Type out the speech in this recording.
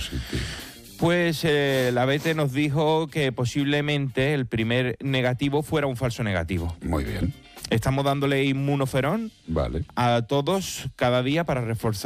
positivo? Pues la BT nos dijo que posiblemente el primer negativo fuera un falso negativo. Muy bien. Estamos dándole inmunoferón Vale. a todos cada día para reforzar